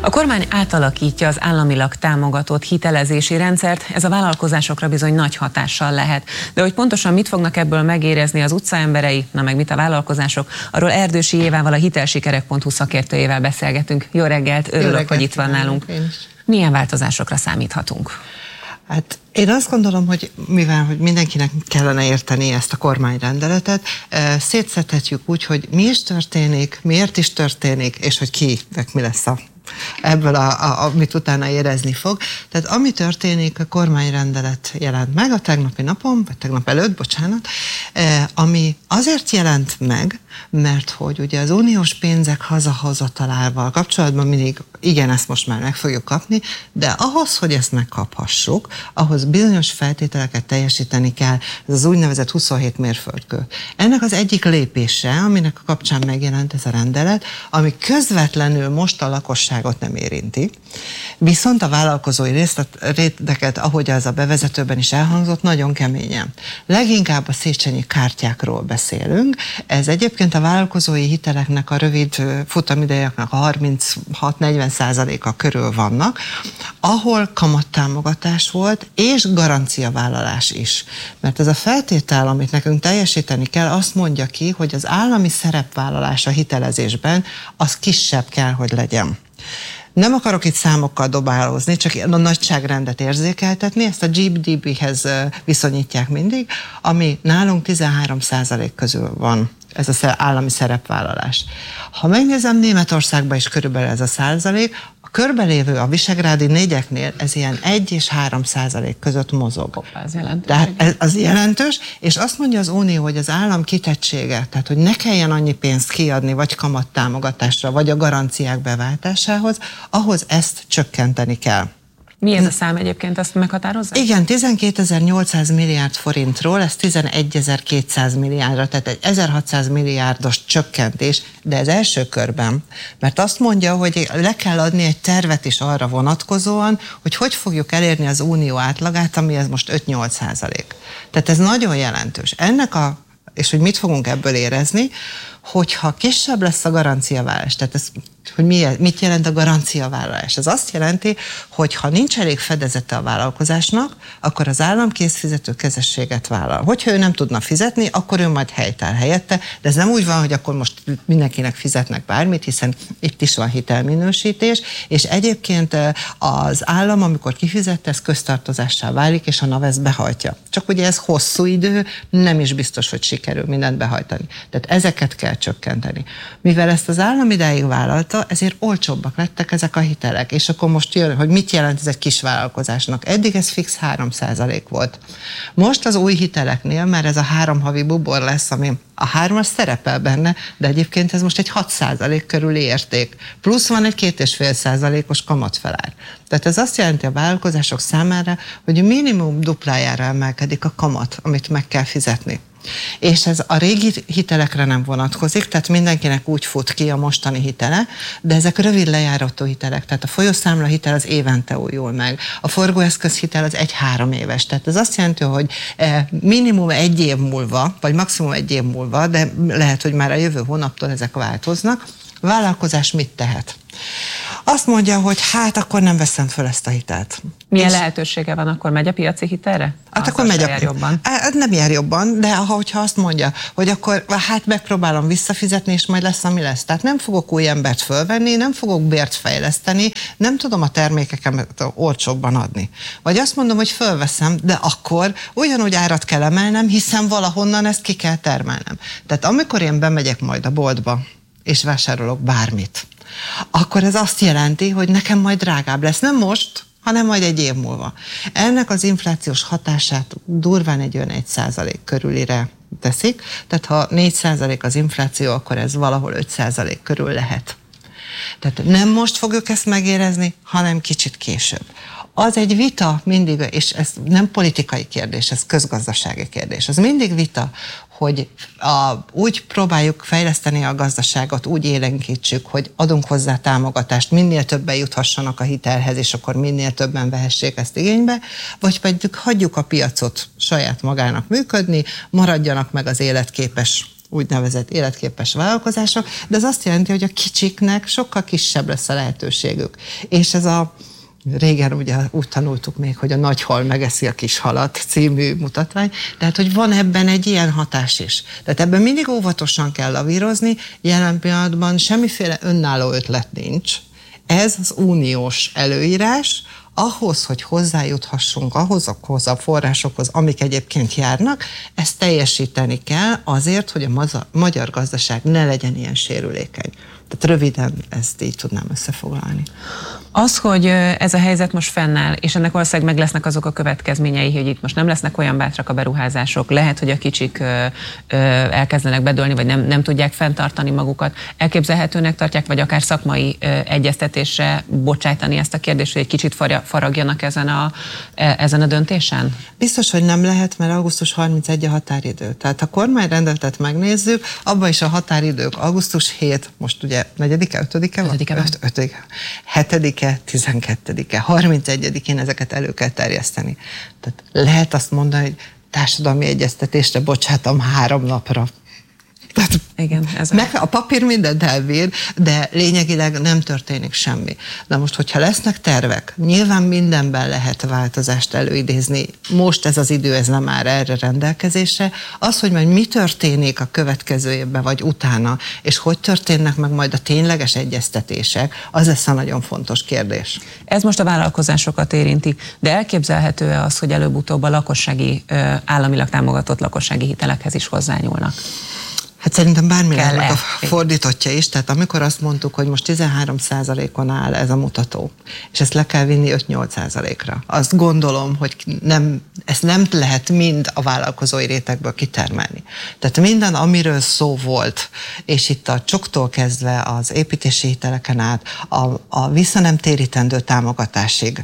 A kormány átalakítja az államilag támogatott hitelezési rendszert, ez a vállalkozásokra bizony nagy hatással lehet. De hogy pontosan mit fognak ebből megérezni az utcaemberei, na meg mit a vállalkozások, arról Erdősi Évával, a hitelsikerek.hu szakértőjével beszélgetünk. Jó reggelt, örülök, hogy itt van nálunk. Milyen változásokra számíthatunk? Hát én azt gondolom, hogy mivel hogy mindenkinek kellene érteni ezt a kormányrendeletet, szétszedhetjük úgy, hogy mi is történik, miért is történik, és hogy kinek mi lesz ebből, amit utána érezni fog. Tehát ami történik, a kormányrendelet jelent meg a tegnapi napon, vagy tegnap előtt, bocsánat, ami azért jelent meg, mert hogy ugye az uniós pénzek hazahozatalával kapcsolatban mindig igen, ezt most már meg fogjuk kapni, de ahhoz, hogy ezt megkaphassuk, ahhoz bizonyos feltételeket teljesíteni kell, ez az úgynevezett 27 mérföldkő. Ennek az egyik lépése, aminek a kapcsán megjelent ez a rendelet, ami közvetlenül most a lakosságot nem érinti, viszont a vállalkozói rétegeket, ahogy az a bevezetőben is elhangzott, nagyon keményen. Leginkább a Széchenyi kártyákról beszélünk, ez egyébként a vállalkozói hiteleknek a rövid futamidejeknek a 36-40%-a körül vannak, ahol kamattámogatás volt, és garanciavállalás is. Mert ez a feltétel, amit nekünk teljesíteni kell, azt mondja ki, hogy az állami szerepvállalás a hitelezésben az kisebb kell, hogy legyen. Nem akarok itt számokkal dobálózni, csak a nagyságrendet érzékeltetni, ezt a GDP-hez viszonyítják mindig, ami nálunk 13% közül van, ez az állami szerepvállalás. Ha megnézem, Németországban is körülbelül ez a százalék, a körbelévő a visegrádi négyeknél ez ilyen 1 és 3% között mozog. Ez jelentős. Tehát az jelentős, és azt mondja az Unió, hogy az állam kitettsége, tehát hogy ne kelljen annyi pénzt kiadni, vagy kamattámogatásra, vagy a garanciák beváltásához, ahhoz ezt csökkenteni kell. Mi ez a szám egyébként, azt meghatározza? Igen, 12.800 milliárd forintról, ez 11.200 milliárdra, tehát egy 1.600 milliárdos csökkentés, de ez első körben, mert azt mondja, hogy le kell adni egy tervet is arra vonatkozóan, hogy fogjuk elérni az unió átlagát, ami ez most 5-8%. Tehát ez nagyon jelentős. És hogy mit fogunk ebből érezni, hogyha kisebb lesz a garanciavállalás, tehát ez, hogy mit jelent a garanciavállalás? Ez azt jelenti, hogy ha nincs elég fedezete a vállalkozásnak, akkor az állam készfizető kezességet vállal. Hogyha ő nem tudna fizetni, akkor ő majd helytáll helyette, de ez nem úgy van, hogy akkor most mindenkinek fizetnek bármit, hiszen itt is van hitelminősítés, és egyébként az állam, amikor kifizette, ez köztartozássá válik, és a NAV ezt behajtja. Csak ugye ez hosszú idő, nem is biztos, hogy sikerül mindent behajtani. Tehát ezeket kell csökkenteni. Mivel ezt az állam idáig vállalta, ezért olcsóbbak lettek ezek a hitelek. És akkor most jön, hogy mit jelent ez egy kis vállalkozásnak. Eddig ez fix 3% volt. Most az új hiteleknél már ez a 3 havi bubor lesz, ami a 3-as szerepel benne, de egyébként ez most egy 6% körüli érték. Plusz van egy 2,5%-os kamatfelár. Tehát ez azt jelenti a vállalkozások számára, hogy minimum duplájára emelkedik a kamat, amit meg kell fizetni. És ez a régi hitelekre nem vonatkozik, tehát mindenkinek úgy fut ki a mostani hitele, de ezek rövid lejárató hitelek, tehát a folyószámla hitel az évente újul meg, a forgóeszköz hitel az 1-3 éves, tehát ez azt jelenti, hogy minimum 1 év múlva, vagy maximum 1 év múlva, de lehet, hogy már a jövő hónaptól ezek változnak, a vállalkozás mit tehet? Azt mondja, hogy hát akkor nem veszem föl ezt a hitelt. Milyen lehetősége van, akkor megy a piaci hitelre? Hát akkor megy jár jobban. Nem jár jobban, de hogyha azt mondja, hogy akkor hát megpróbálom visszafizetni, és majd lesz, ami lesz. Tehát nem fogok új embert fölvenni, nem fogok bért fejleszteni, nem tudom a termékeket olcsóbban adni. Vagy azt mondom, hogy fölveszem, de akkor ugyanúgy árat kell emelnem, hiszen valahonnan ezt ki kell termelnem. Tehát amikor én bemegyek majd a boltba, és vásárolok bármit, akkor ez azt jelenti, hogy nekem majd drágább lesz. Nem most, hanem majd 1 év múlva. Ennek az inflációs hatását durván egy olyan 1% körülire teszik, tehát ha 4% az infláció, akkor ez valahol 5% körül lehet. Tehát nem most fogjuk ezt megérezni, hanem kicsit később. Az egy vita mindig, és ez nem politikai kérdés, ez közgazdasági kérdés. Az mindig vita, hogy úgy próbáljuk fejleszteni a gazdaságot, úgy élénkítsük, hogy adunk hozzá támogatást, minél többen juthassanak a hitelhez, és akkor minél többen vehessék ezt igénybe, vagy pedig hagyjuk a piacot saját magának működni, maradjanak meg az életképes úgynevezett életképes vállalkozások, de ez azt jelenti, hogy a kicsiknek sokkal kisebb lesz a lehetőségük. És ez régen ugye úgy tanultuk még, hogy a nagy hal megeszi a kis halat című mutatvány, tehát hogy van ebben egy ilyen hatás is. Tehát ebben mindig óvatosan kell lavírozni, jelen pillanatban semmiféle önálló ötlet nincs. Ez az uniós előírás, ahhoz, hogy hozzájuthassunk ahhoz a forrásokhoz, amik egyébként járnak, ezt teljesíteni kell azért, hogy a magyar gazdaság ne legyen ilyen sérülékeny. Tehát röviden ezt így tudnám összefoglalni. Az, hogy ez a helyzet most fennáll, és ennek valószínűleg meg lesznek azok a következményei, hogy itt most nem lesznek olyan bátrak a beruházások, lehet, hogy a kicsik elkezdenek bedőlni, vagy nem tudják fenntartani magukat. Elképzelhetőnek tartják, vagy akár szakmai egyeztetésre bocsájtani ezt a kérdést, hogy egy kicsit faragjanak ezen a döntésen? Biztos, hogy nem lehet, mert augusztus 31 a határidő. Tehát a kormányrendeletet megnézzük, abban is a határidők augusztus 7, most ugye 4-e, 5-e van? 5-e. 7-e, 12-e, 31-én ezeket elő kell terjeszteni. Tehát lehet azt mondani, hogy társadalmi egyeztetésre bocsátom 3 napra. Tehát igen, a papír mindent elbír, de lényegileg nem történik semmi. Na most, hogyha lesznek tervek, nyilván mindenben lehet változást előidézni. Most ez az idő, ez nem áll erre rendelkezésre. Az, hogy majd mi történik a következő évben, vagy utána, és hogy történnek meg majd a tényleges egyeztetések, az lesz a nagyon fontos kérdés. Ez most a vállalkozásokat érinti, de elképzelhető-e az, hogy előbb-utóbb a lakossági, államilag támogatott lakossági hitelekhez is hozzányúlnak? Hát szerintem bármi lehet meg a fordítottja is, tehát amikor azt mondtuk, hogy most 13%-on áll ez a mutató, és ezt le kell vinni 5-8%-ra, azt gondolom, hogy ezt nem lehet mind a vállalkozói rétegből kitermelni. Tehát minden, amiről szó volt, és itt a csoktól kezdve az építési hiteleken át, a visszanemtérítendő támogatásig,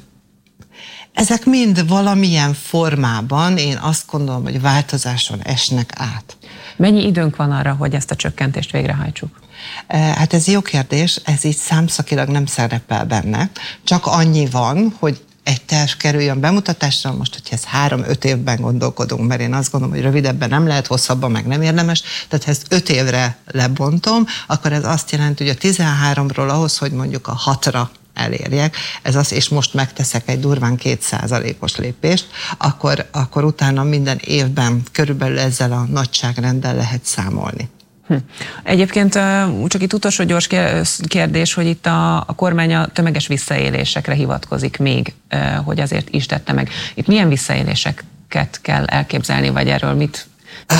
ezek mind valamilyen formában, én azt gondolom, hogy változáson esnek át. Mennyi időnk van arra, hogy ezt a csökkentést végrehajtsuk? Hát ez jó kérdés, ez így számszakilag nem szerepel benne. Csak annyi van, hogy egy terv kerüljön bemutatásra, most, hogyha ez 3-5 évben gondolkodunk, mert én azt gondolom, hogy rövidebben nem lehet, hosszabban meg nem érdemes, tehát ha ezt 5 évre lebontom, akkor ez azt jelenti, hogy a 13-ról ahhoz, hogy mondjuk a 6-ra elérjek, ez az, és most megteszek egy durván 2%-os lépést, akkor utána minden évben körülbelül ezzel a nagyságrenddel lehet számolni. Egyébként csak itt utolsó gyors kérdés, hogy itt a kormány a tömeges visszaélésekre hivatkozik még, hogy azért is tette meg. Itt milyen visszaéléseket kell elképzelni, vagy erről mit?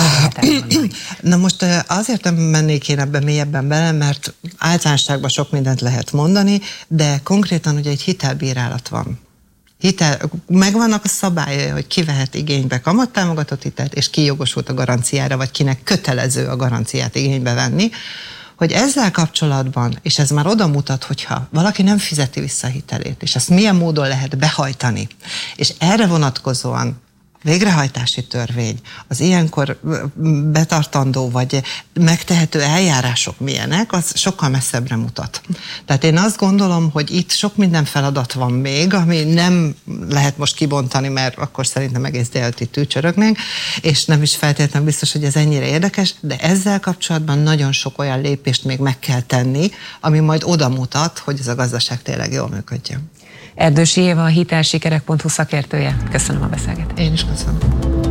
Na most azért nem mennék én ebben mélyebben bele, mert általánosságban sok mindent lehet mondani, de konkrétan ugye egy hitelbírálat van. Megvannak a szabályai, hogy ki vehet igénybe kamattámogatott hitelt, és ki jogosult a garanciára, vagy kinek kötelező a garanciát igénybe venni, hogy ezzel kapcsolatban, és ez már oda mutat, hogyha valaki nem fizeti vissza a hitelét, és ezt milyen módon lehet behajtani, és erre vonatkozóan végrehajtási törvény, az ilyenkor betartandó vagy megtehető eljárások milyenek, az sokkal messzebbre mutat. Tehát én azt gondolom, hogy itt sok minden feladat van még, ami nem lehet most kibontani, mert akkor szerintem egész délután itt tűcsörögnénk, és nem is feltétlenül biztos, hogy ez ennyire érdekes, de ezzel kapcsolatban nagyon sok olyan lépést még meg kell tenni, ami majd oda mutat, hogy ez a gazdaság tényleg jól működjön. Erdősi Éva, a hitelsikerek.hu szakértője. Köszönöm a beszélgetést. Én is köszönöm.